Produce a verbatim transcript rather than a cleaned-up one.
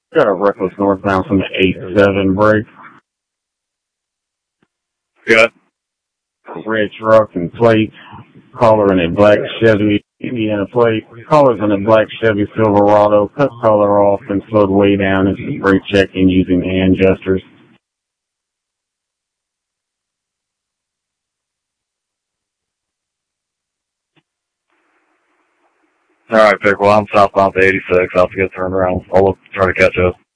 Got a reckless northbound from the eight seven break. Good. Red truck and plate. Caller in a black Chevy Indiana plate. Caller's in a black Chevy Silverado. Cut color off and slowed way down as the brake checking using hand gestures. All right, Pick. Well, I'm southbound to eighty-six. I'll have to get turned around. I'll look, try to catch up.